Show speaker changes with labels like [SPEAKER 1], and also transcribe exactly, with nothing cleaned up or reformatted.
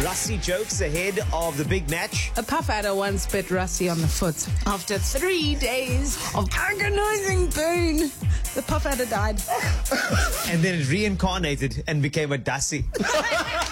[SPEAKER 1] Rusty jokes ahead of the big match.
[SPEAKER 2] A puff adder once bit Rusty on the foot. After three days of agonizing pain, the puff adder died.
[SPEAKER 1] And then it reincarnated and became a Dassie.